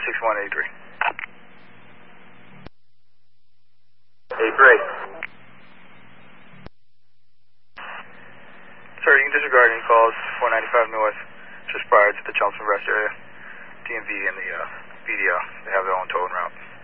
6183. 83. Sir, you can disregard any calls 495 North, just prior to the Chelmsford Rest area. DMV and the BDO, they have their own towing route.